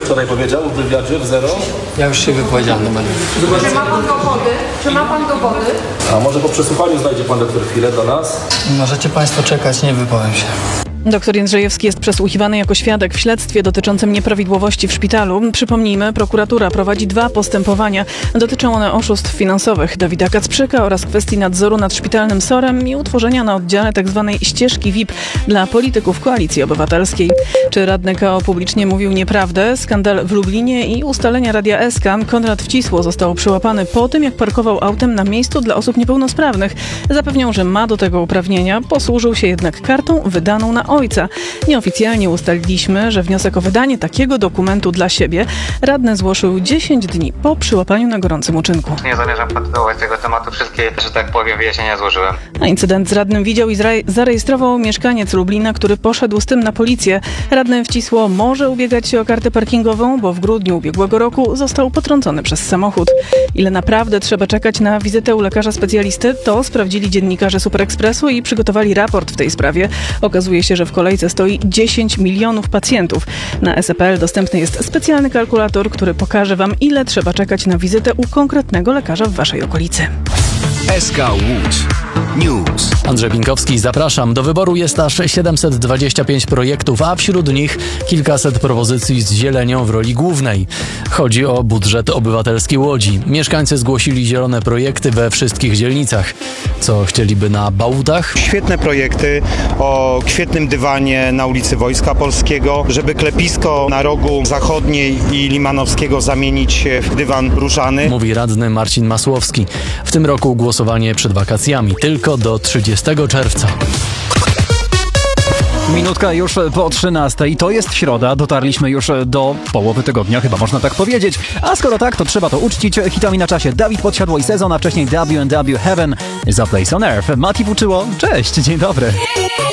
wczoraj powiedział w wywiadzie w Zero? Ja już się wypowiedziałem do mediów. Czy ma pan dowody? Czy ma pan dowody? A może po przesłuchaniu znajdzie pan doktor chwilę dla nas? Możecie państwo czekać, nie wypowiem się. Doktor Jędrzejewski jest przesłuchiwany jako świadek w śledztwie dotyczącym nieprawidłowości w szpitalu. Przypomnijmy, prokuratura prowadzi 2 postępowania. Dotyczą one oszustw finansowych Dawida Kacprzyka oraz kwestii nadzoru nad szpitalnym SOR-em i utworzenia na oddziale tzw. ścieżki VIP dla polityków Koalicji Obywatelskiej. Czy radny KO publicznie mówił nieprawdę? Skandal w Lublinie i ustalenia Radia SK. Konrad Wcisło został przyłapany po tym, jak parkował autem na miejscu dla osób niepełnosprawnych. Zapewniał, że ma do tego uprawnienia, posłużył się jednak kartą wydaną na ojca. Nieoficjalnie ustaliliśmy, że wniosek o wydanie takiego dokumentu dla siebie radny złożył 10 dni po przyłapaniu na gorącym uczynku. Nie zamierzam kontynuować tego tematu. Wszystkie, że tak powiem, wyjaśnienia złożyłem. A incydent z radnym widział i zarejestrował mieszkaniec Lublina, który poszedł z tym na policję. Radny Wcisło może ubiegać się o kartę parkingową, bo w grudniu ubiegłego roku został potrącony przez samochód. Ile naprawdę trzeba czekać na wizytę u lekarza specjalisty, to sprawdzili dziennikarze Super Expressu i przygotowali raport w tej sprawie. Okazuje się, że w kolejce stoi 10 milionów pacjentów. Na SE.pl dostępny jest specjalny kalkulator, który pokaże wam, ile trzeba czekać na wizytę u konkretnego lekarza w waszej okolicy. SK Łódź News. Andrzej Pinkowski, zapraszam. Do wyboru jest aż 725 projektów, a wśród nich kilkaset propozycji z zielenią w roli głównej. Chodzi o budżet obywatelski Łodzi. Mieszkańcy zgłosili zielone projekty we wszystkich dzielnicach. Co chcieliby na Bałutach? Świetne projekty o świetnym dywanie na ulicy Wojska Polskiego, żeby klepisko na rogu Zachodniej i Limanowskiego zamienić w dywan różany. Mówi radny Marcin Masłowski. W tym roku głosowanie przed wakacjami, tylko do 30 czerwca. Minutka już po 13. To jest środa. Dotarliśmy już do połowy tygodnia, chyba można tak powiedzieć. A skoro tak, to trzeba to uczcić hitami na czasie. Dawid Podsiadło i Sezon, a wcześniej W&W Heaven za Place on Earth. Mati Puczyło, cześć, dzień dobry.